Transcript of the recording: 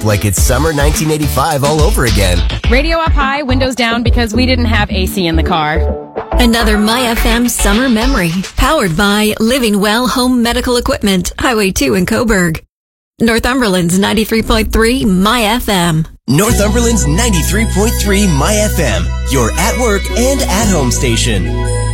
Like it's summer 1985 all over again. Radio up high, windows down because we didn't have AC in the car. Another My FM summer memory, powered by Living Well Home Medical Equipment, Highway 2 in Coburg. Northumberland's 93.3 My FM. Northumberland's 93.3 My FM, your at work and at home station.